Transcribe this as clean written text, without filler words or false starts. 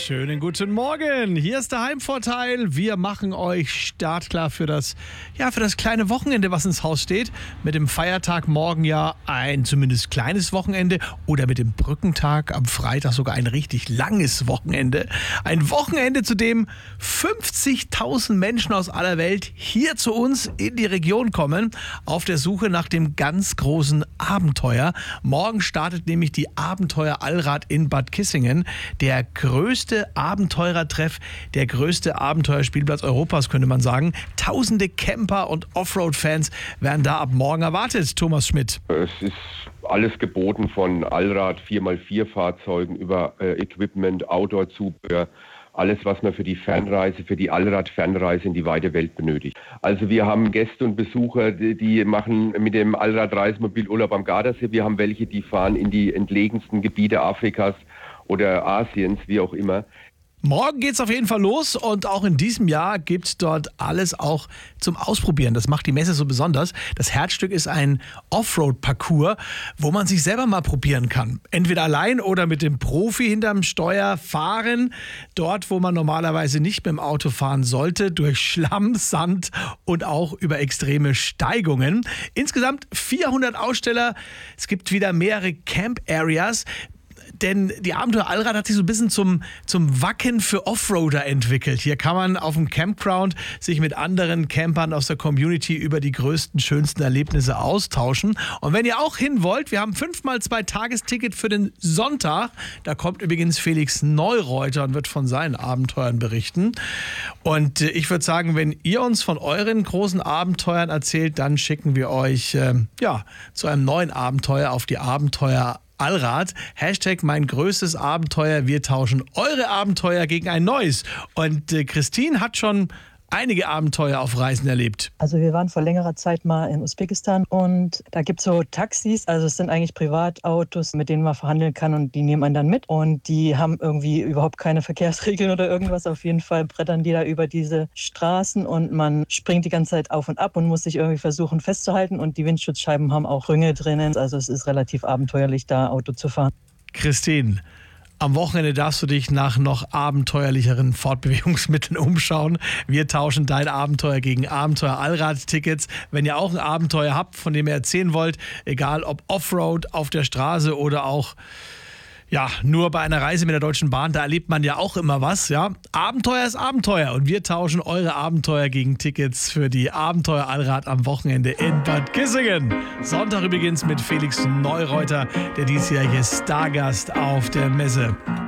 Schönen guten Morgen. Hier ist der Heimvorteil. Wir machen euch startklar für das kleine Wochenende, was ins Haus steht. Mit dem Feiertag morgen ja ein zumindest kleines Wochenende oder mit dem Brückentag am Freitag sogar ein richtig langes Wochenende. Ein Wochenende, zu dem 50.000 Menschen aus aller Welt hier zu uns in die Region kommen, auf der Suche nach dem ganz großen Abenteuer. Morgen startet nämlich die Abenteuer Allrad in Bad Kissingen. Der größte Abenteurertreff, der größte Abenteuerspielplatz Europas, könnte man sagen. Tausende Camper und Offroad-Fans werden da ab morgen erwartet. Thomas Schmidt. Es ist alles geboten, von Allrad, 4x4-Fahrzeugen über Equipment, Outdoor-Zubehör. Alles, was man für die Fernreise, für die Allrad-Fernreise in die weite Welt benötigt. Also wir haben Gäste und Besucher, die machen mit dem Allrad-Reisemobil Urlaub am Gardasee. Wir haben welche, die fahren in die entlegensten Gebiete Afrikas oder Asiens, wie auch immer. Morgen geht's auf jeden Fall los und auch in diesem Jahr gibt's dort alles auch zum Ausprobieren. Das macht die Messe so besonders. Das Herzstück ist ein Offroad-Parcours, wo man sich selber mal probieren kann. Entweder allein oder mit dem Profi hinterm Steuer fahren. Dort, wo man normalerweise nicht mit dem Auto fahren sollte, durch Schlamm, Sand und auch über extreme Steigungen. Insgesamt 400 Aussteller. Es gibt wieder mehrere Camp-Areas. Denn die Abenteuer Allrad hat sich so ein bisschen zum Wacken für Offroader entwickelt. Hier kann man auf dem Campground sich mit anderen Campern aus der Community über die größten, schönsten Erlebnisse austauschen. Und wenn ihr auch hin wollt, wir haben 5x2 Tagesticket für den Sonntag. Da kommt übrigens Felix Neureuter und wird von seinen Abenteuern berichten. Und ich würde sagen, wenn ihr uns von euren großen Abenteuern erzählt, dann schicken wir euch zu einem neuen Abenteuer auf die Abenteuer Allrad. Hashtag mein größtes Abenteuer. Wir tauschen eure Abenteuer gegen ein neues. Und Christine hat schon einige Abenteuer auf Reisen erlebt. Also wir waren vor längerer Zeit mal in Usbekistan und da gibt es so Taxis, also es sind eigentlich Privatautos, mit denen man verhandeln kann und die nehmen einen dann mit und die haben irgendwie überhaupt keine Verkehrsregeln oder irgendwas. Auf jeden Fall brettern die da über diese Straßen und man springt die ganze Zeit auf und ab und muss sich irgendwie versuchen festzuhalten und die Windschutzscheiben haben auch Rünge drinnen. Also es ist relativ abenteuerlich, da Auto zu fahren. Christine, am Wochenende darfst du dich nach noch abenteuerlicheren Fortbewegungsmitteln umschauen. Wir tauschen dein Abenteuer gegen Abenteuer-Allrad-Tickets. Wenn ihr auch ein Abenteuer habt, von dem ihr erzählen wollt, egal ob Offroad, auf der Straße oder auch nur bei einer Reise mit der Deutschen Bahn, da erlebt man ja auch immer was. Ja? Abenteuer ist Abenteuer und wir tauschen eure Abenteuer gegen Tickets für die Abenteuer Allrad am Wochenende in Bad Kissingen. Sonntag übrigens mit Felix Neureuter, der diesjährige Stargast auf der Messe.